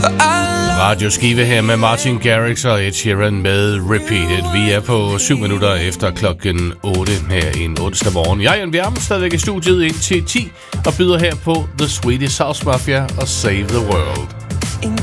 Radioskive her med Martin Garrix og Ed Sheeran med Repeated. Vi er på 7 minutter efter klokken 8 her en onsdag morgen. Jeg er Jan Bjerm, stadigvæk i studiet indtil 10 og byder her på The Swedish House Mafia og Save the World.